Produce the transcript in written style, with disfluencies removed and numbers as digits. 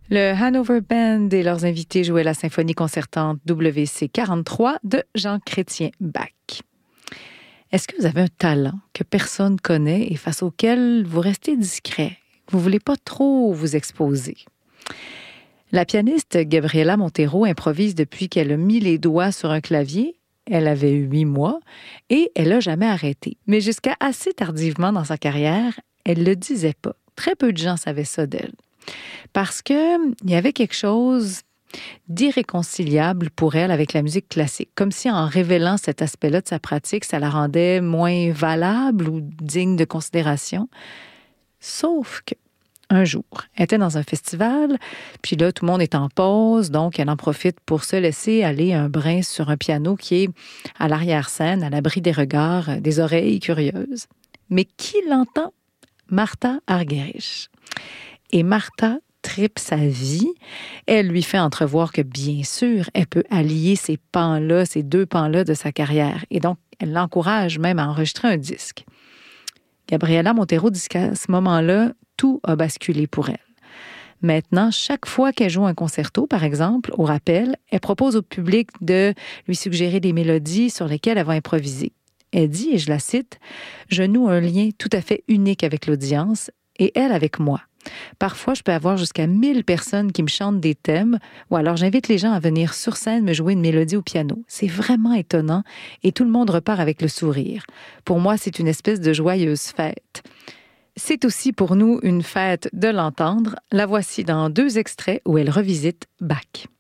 Le Hanover Band et leurs invités jouaient la symphonie concertante WC 43 de Jean Chrétien Bach. Est-ce que vous avez un talent que personne ne connaît et face auquel vous restez discret? Vous ne voulez pas trop vous exposer? La pianiste Gabriela Montero improvise depuis qu'elle a mis les doigts sur un clavier. Elle avait 8 mois et elle n'a jamais arrêté. Mais jusqu'à assez tardivement dans sa carrière, elle ne le disait pas. Très peu de gens savaient ça d'elle. Parce qu'il y avait quelque chose d'irréconciliable pour elle avec la musique classique. Comme si en révélant cet aspect-là de sa pratique, ça la rendait moins valable ou digne de considération. Sauf que un jour, elle était dans un festival, puis là, tout le monde est en pause, donc elle en profite pour se laisser aller un brin sur un piano qui est à l'arrière-scène, à l'abri des regards, des oreilles curieuses. Mais qui l'entend? Martha Argerich. Et Martha tripe sa vie. Elle lui fait entrevoir que, bien sûr, elle peut allier ces pans-là, ces deux pans-là de sa carrière. Et donc, elle l'encourage même à enregistrer un disque. Gabriela Montero dit qu'à ce moment-là, tout a basculé pour elle. Maintenant, chaque fois qu'elle joue un concerto, par exemple, au rappel, elle propose au public de lui suggérer des mélodies sur lesquelles elle va improviser. Elle dit, et je la cite, « Je noue un lien tout à fait unique avec l'audience et elle avec moi. Parfois, je peux avoir jusqu'à 1000 personnes qui me chantent des thèmes ou alors j'invite les gens à venir sur scène me jouer une mélodie au piano. C'est vraiment étonnant et tout le monde repart avec le sourire. Pour moi, c'est une espèce de joyeuse fête. » C'est aussi pour nous une fête de l'entendre. La voici dans 2 extraits où elle revisite Bach.